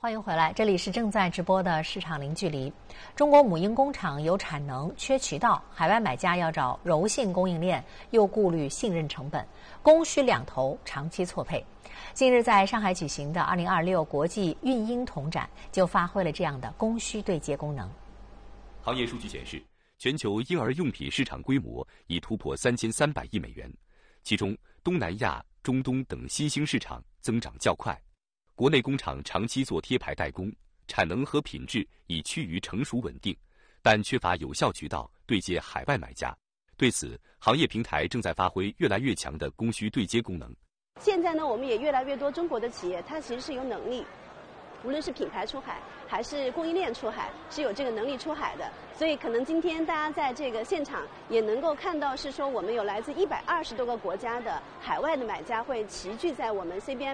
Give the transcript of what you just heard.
欢迎回来，这里是正在直播的市场零距离。中国母婴工厂有产能缺渠道，海外买家要找柔性供应链，又顾虑信任成本，供需两头长期错配。近日在上海举行的2026国际孕婴童展就发挥了这样的供需对接功能。 行业数据显示，全球婴儿用品市场规模已突破3300亿美元，其中东南亚、中东等新兴市场增长较快。国内工厂长期做贴牌代工，产能和品质已趋于成熟稳定，但缺乏有效渠道对接海外买家。对此，行业平台正在发挥越来越强的供需对接功能。 现在呢，我们也越来越多中国的企业，它其实是有能力，无论是品牌出海还是供应链出海，是有这个能力出海的。所以可能今天大家在这个现场也能够看到，是说我们有来自120多个国家的海外的买家会齐聚在我们 CBM